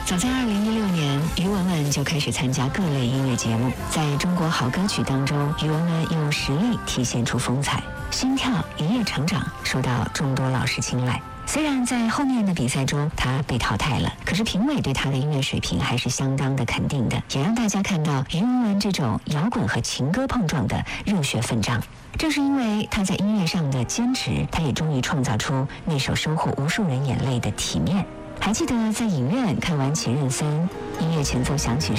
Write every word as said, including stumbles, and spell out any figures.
早在二零一六年，于文文就开始参加各类音乐节目，在中国好歌曲当中，于文文用实力体现出风采，心跳一夜成长，受到众多老师青睐。虽然在后面的比赛中他被淘汰了，可是评委对他的音乐水平还是相当的肯定的，也让大家看到于文文这种摇滚和情歌碰撞的热血奋战。正是因为他在音乐上的坚持，他也终于创造出那首收获无数人眼泪的《体面》。还记得在影院看完《前任三》，音乐前奏响起